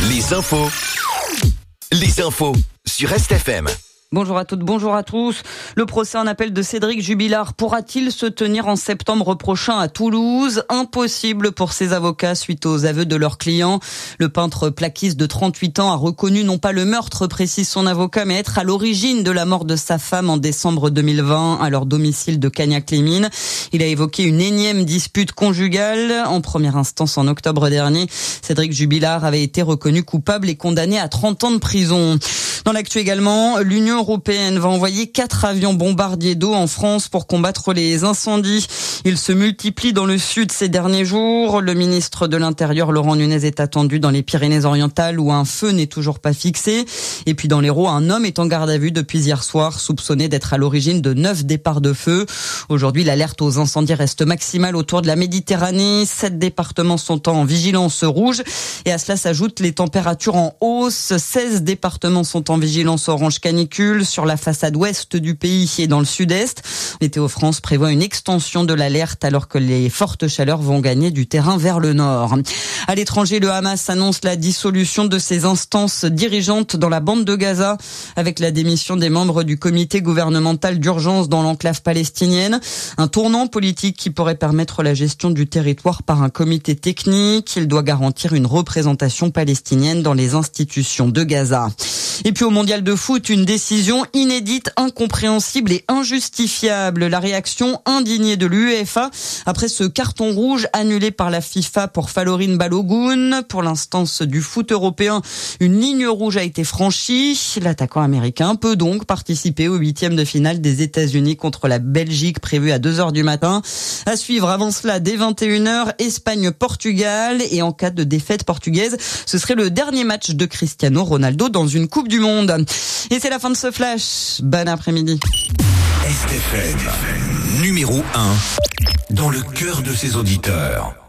Les infos sur RestFM. Bonjour à toutes, bonjour à tous. Le procès en appel de Cédric Jubilard pourra-t-il se tenir en septembre prochain à Toulouse? Impossible pour ses avocats suite aux aveux de leurs clients. Le peintre plaquiste de 38 ans a reconnu non pas le meurtre, précise son avocat, mais être à l'origine de la mort de sa femme en décembre 2020 à leur domicile de Cagnac-les-Mines. Il a évoqué une énième dispute conjugale. En première instance en octobre dernier, Cédric Jubilard avait été reconnu coupable et condamné à 30 ans de prison. Dans l'actu également, l'Union européenne va envoyer 4 avions bombardiers d'eau en France pour combattre les incendies. Ils se multiplient dans le sud ces derniers jours. Le ministre de l'Intérieur, Laurent Nunez, est attendu dans les Pyrénées-Orientales où un feu n'est toujours pas fixé. Et puis dans l'Hérault, un homme est en garde à vue depuis hier soir, soupçonné d'être à l'origine de 9 départs de feu. Aujourd'hui, l'alerte aux incendies reste maximale autour de la Méditerranée. 7 départements sont en vigilance rouge. Et à cela s'ajoutent les températures en hausse. 16 départements sont en vigilance orange canicule sur la façade ouest du pays et dans le sud-est. Météo France prévoit une extension de l'alerte alors que les fortes chaleurs vont gagner du terrain vers le nord. À l'étranger, le Hamas annonce la dissolution de ses instances dirigeantes dans la bande de Gaza avec la démission des membres du comité gouvernemental d'urgence dans l'enclave palestinienne. Un tournant politique qui pourrait permettre la gestion du territoire par un comité technique. Il doit garantir une représentation palestinienne dans les institutions de Gaza. Et puis au mondial de foot, une décision inédite, incompréhensible et injustifiable. La réaction indignée de l'UEFA après ce carton rouge annulé par la FIFA pour Falorin Balogun. Pour l'instance du foot européen, une ligne rouge a été franchie. L'attaquant américain peut donc participer au 8e de finale des États-Unis contre la Belgique prévue à 2h du matin. À suivre avant cela dès 21h, Espagne-Portugal. Et en cas de défaite portugaise, ce serait le dernier match de Cristiano Ronaldo dans une Coupe du Monde. Et c'est la fin de ce flash. Bon après-midi. RestFM, numéro 1 dans le cœur de ses auditeurs.